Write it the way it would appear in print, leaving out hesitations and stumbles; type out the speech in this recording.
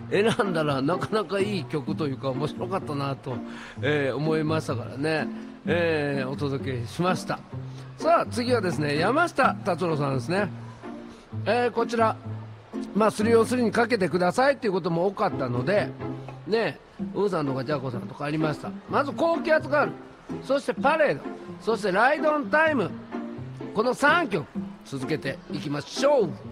選んだらなかなかいい曲というか面白かったなと、思いましたからね、お届けしました。さあ次はですね、山下達郎さんですね。こちら、303にかけてくださいっていうことも多かったのでね、ウーさんとかジャコさんとかありました。まず高気圧ガール、そしてパレード、そしてライドオンタイム、この3曲続けていきましょう。